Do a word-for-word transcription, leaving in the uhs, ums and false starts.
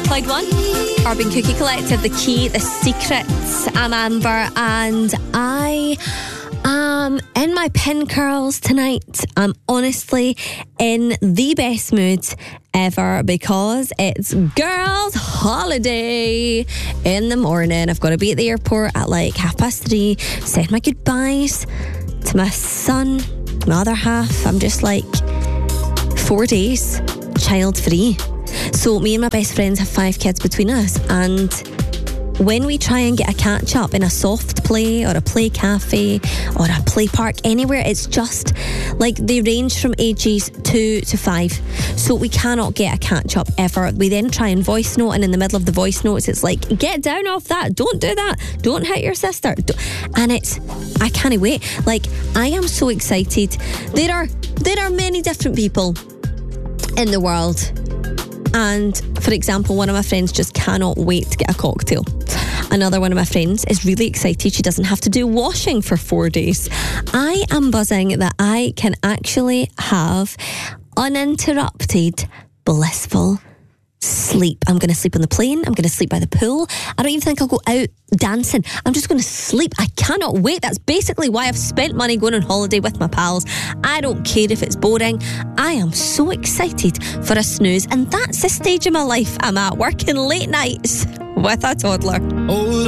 Unplugged one. Urban Cookie Collective, The Key, The Secrets. I'm Amber and I am in my pin curls tonight. I'm honestly in the best mood ever because it's girls' holiday in the morning. I've got to be at the airport at like half past three, saying my goodbyes to my son, my other half. I'm just like four days child free. So me and my best friends have five kids between us, and when we try and get a catch up in a soft play or a play cafe or a play park anywhere, it's just like they range from ages two to five. So we cannot get a catch up ever. We then try and voice note, and in the middle of the voice notes it's like, get down off that, don't do that, don't hit your sister. And it's, I can't wait. Like, I am so excited. There are there are many different people in the world. And for example, one of my friends just cannot wait to get a cocktail. Another one of my friends is really excited she doesn't have to do washing for four days. I am buzzing that I can actually have uninterrupted, blissful sleep. I'm going to sleep on the plane. I'm going to sleep by the pool. I don't even think I'll go out dancing. I'm just going to sleep. I cannot wait. That's basically why I've spent money going on holiday with my pals. I don't care if it's boring. I am so excited for a snooze, and that's the stage of my life I'm at, working late nights with a toddler. Oh,